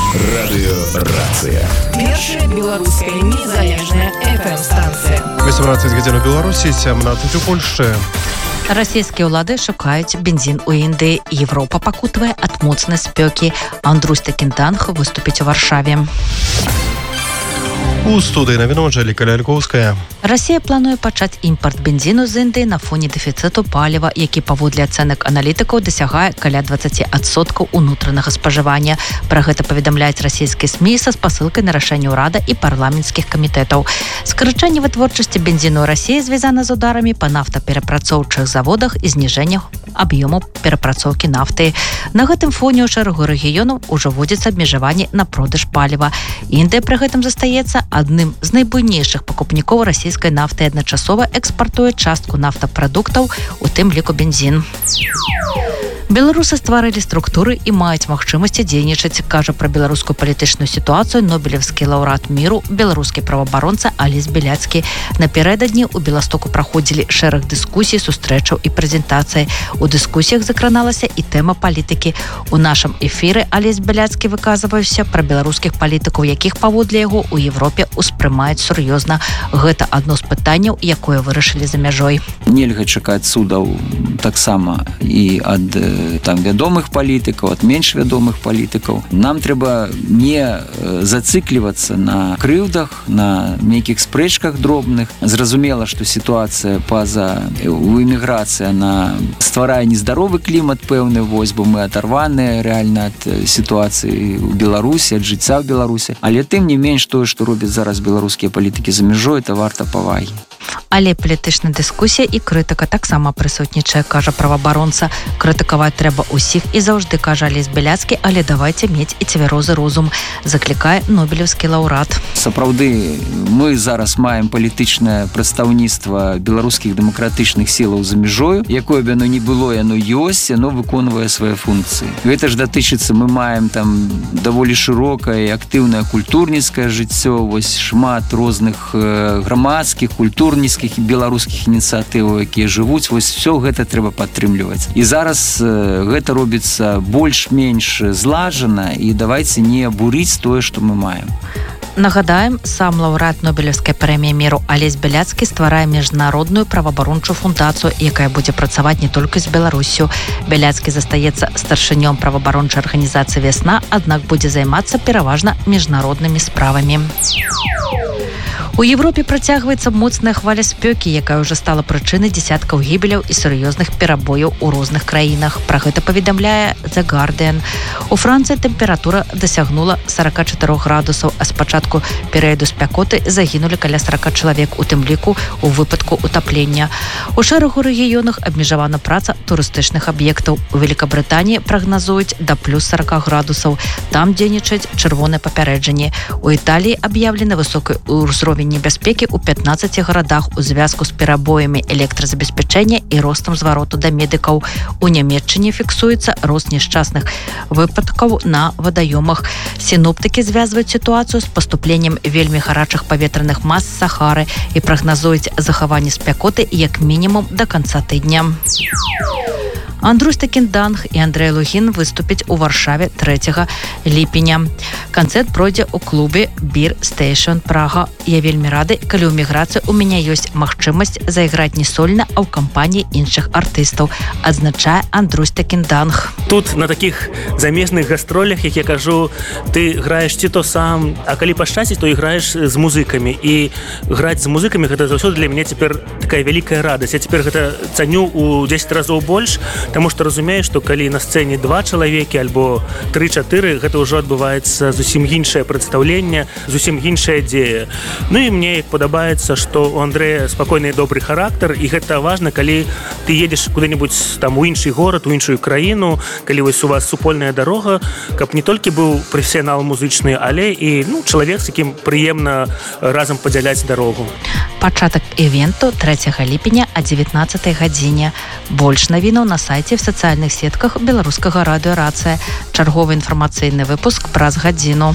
Радыёрацыя. Першая беларуская незалежная FM-станцыя. 18 гадзін у Беларусі, 17 у Польшчы. Расійскія ўлады шукаюць бензін у Індыі. Європа пакутвае ад моцнай спёкі. Андрусь Такінданг выступіць у Варшаве. У студыі навіну Анжэліка Ляльковская. Расія плануе пачаць імпарт бензіну з Індыі на фоне дэфіцыту паліва, які паводле ацэнак аналітыкаў дасягае каля 20% унутранага спажывання. Пра гэта паведамляюць расійскія СМІ са спасылкай на рашэнне ўрада і парламенцкіх камітэтаў. Скарачэнне вытворчасці бензіну ў Расіі звязана з ударамі па нафтаперапрацоўчых заводах і зніжэннем аб'ёму перапрацоўкі нафты. На гэтым фоне ў шэрагу рэгіёнаў ужо вводзяцца абмежаванні на продаж паліва. Індыя пры гэтым застаецца адным з найбуйнейшых пакупнікоў расійскай нафты і адначасова экспартуе частку нафтапрадуктаў, у тым ліку бензін. Беларусы стварылі структуры і маюць магчымасці дзейнічаць, кажа пра беларускую палітычную сітуацыю нобелеўскі лаўрэат міру, беларускі праваабаронца Алесь Беляцкі. Напярэдадні ў Беластоку праходзілі шэраг дыскусій, сустрэчаў і прэзентацый. У дыскусіях закраналася і тэма палітыкі. У нашым эфіры Алесь Беляцкі выказваўся пра беларускіх палітыкаў, якіх паводле яго ў Европе ўспрымаюць сур'ёзна. Гэта адно з пытанняў, якое вырашылі за мяжой. Нельга чакаць судаў таксама і ад вядомых палітыкаў, ад менш вядомых палітыкаў. Нам трэба не зацыклівацца на крыўдах, на нейкіх спрэчках дробных. Зразумела, што сітуацыя па-за у эміграцыі, она стварае нездаровы клімат пэўны, вось, бо мы адарваныя рэальна ад сітуацыі ў Беларусі, ад жыцця ў Беларусі. Але тым не менш тое, што робяць зараз беларускія палітыкі за мяжой, это варта павагі. Але палітычная дыскусія і крытыка таксама прысутнічае, кажа праваабаронца. Крытыкаваць трэба ўсіх і заўжды, кажа Алесь Беляцкі, але давайце мець і цвярозы розум, заклікае нобелеўскі лаўрэат. Сапраўды, мы зараз маем палітычнае прадстаўніцтва беларускіх дэмакратычных сілаў за мяжою, якое б яно не было, яно ёсць, яно выконвае свае функцыі. Гэта ж датычыцца, мы маем там даволі шырокае і актыўнае культурніцкае жыццё, вось шмат розных грамадскіх, культурніцкіх і беларускіх ініцыятываў, якія жывуць, вось все гэта трэба падтрымліваць. І зараз гэта робіцца больш-менш злажана, і давайце не абурыць тое, што мы маем. Нагадаем, сам лаўрэат нобелеўскай прэміі міру Алесь Беляцкі стварае міжнародную праваабарончую фундацыю, якая будзе працаваць не толькі з Беларуссю. Беляцкі застаецца старшынём праваабарончай арганізацыі «Вясна», аднак будзе займацца пераважна міжнароднымі справамі. У Европе працягваецца моцная хваля спёкі, якая ўжо стала прычынай дзесяткаў гібеляў і сур'ёзных перабояў у розных краінах. Пра гэта паведамляе The Guardian. У Францыі тэмпература дасягнула 44 градусаў, а з пачатку перыяду спякоты загінулі каля 40 чалавек, у тым ліку у выпадку утаплення. У шэрагу рэгіёнах абмежавана праца турыстычных аб'ектаў. У Великабрытаніі прагназуюць да плюс 40 градусаў. Там дзейнічаюць чырвоныя папярэджанні. У Італіі аб'яўлены высокі ўзровень небяспекі ў 15 гарадах у звязку з перабоямі электразабеспячэння і ростам звароту да медыкаў. У Нямецчыне фіксуецца рост няшчасных выпадкаў на вадаёмах. Сіноптыкі звязваюць сітуацыю з паступленнем вельмі гарачых паветраных мас з Сахары і прагназуюць захаванне спякоты як мінімум да канца тыдня. Андрусь Такінданг і Андрэй Лугін выступяць у Варшаве 3 ліпеня. Канцэрт пройдзе ў клубе Beer Station Прага. Я вельмі рады, калі ў міграцыі у мяне ёсць магчымасць зайграць не сольна, а ў кампаніі іншых артыстаў, адзначае Андрусь Такінданг. Тут на такіх замежных гастролях, як я кажу, ты граеш ці то сам, а калі пашчасціць, то і граеш з музыкамі. І граць з музыкамі гэта заўсёды для мяне цяпер такая вялікая радасць. Я цяпер гэта цаню ў 10 разоў больш, таму што разумею, што калі на сцэне 2 чалавекі альбо 3-4, гэта ўжо адбываецца зусім іншае прадстаўленне, зусім іншая дзея. Ну і мне падабаецца, што у Андрэя спакойны і добры характар, і гэта важна, калі ты едзеш куды-небудзь там у іншы горад, у іншую краіну, калі вось у вас супольная дарога, каб не толькі быў прафесіянал музычны, але і чалавек, з якім прыемна разам падзяляць дарогу. Пачатак івенту 3 ліпеня о 19 гадзіне. Больш навінаў на сайце в сацыяльных сетках беларускага радыёрацыя. Чарговы інфармацыйны выпуск праз гадзіну.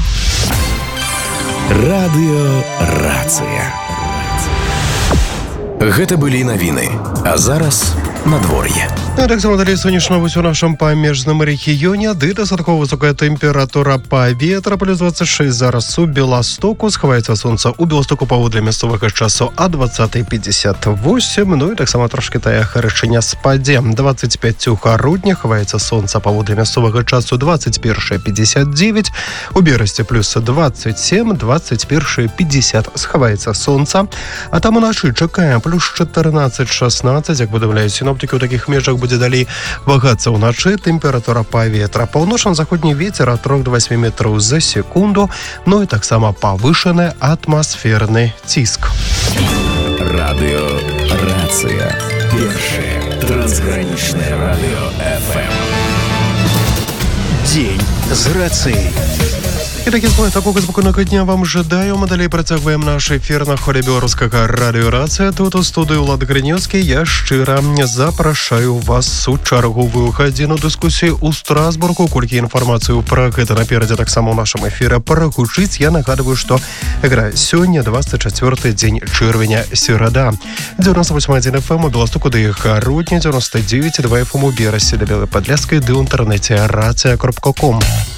Радыёрацыя. Гэта былі навіны. А зараз надвор'е. Так само далей сонечна вось у нашым памежным рэгіёне, ды дастаткова высокая тэмпература паветра, плюс 26 зараз у Беластоку, схаваецца сонца у Беластоку паводле мясцовага часу а 20:58, ну і таксама трошки тая гарачыня спадзе. 25 у Гародні, хаваецца сонца паводле мясцовага часу 21:59, у Берасці плюс 27, 21:50 схаваецца сонца, а там уначы чакаем плюс 14-16, як выдаўляюць сіноптыкі, у такіх межах будзе далей вагацца ўначы тэмпература паветра. Паўночна-заходні вецер ад 3 до 8 метраў за секунду, ну і таксама павышаны атмасферны ціск. Радиорация. Першее трансграничное радио ФМ. День з рацией. І такі слова такого спокійного дня вам жадаємо. Далей працягваем наш эфир на холі беларускага радыёрацыя. Тут у студыі Ўлад Грынеўскі. Я шчыра запрашаю вас у чарговую гадзіну дыскусіі ў Страсбургу. Колькі інфармацыю пра гэта наперадзе таксама ў нашым эфіры прагучыць. Я нагадываю, што сёння 24 дзень чэрвеня, серада. 98.1 FM у Беластоку ды Гародні, 99.2 FM у Берасці да Белай Падляшскай ды ў інтэрнэце рацыя.com.